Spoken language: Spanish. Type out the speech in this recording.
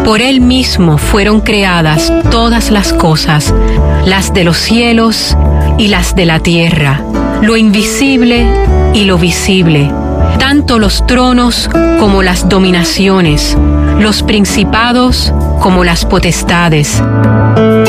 Por Él mismo fueron creadas todas las cosas, las de los cielos y las de la tierra, lo invisible y lo visible, tanto los tronos como las dominaciones, los principados como las potestades.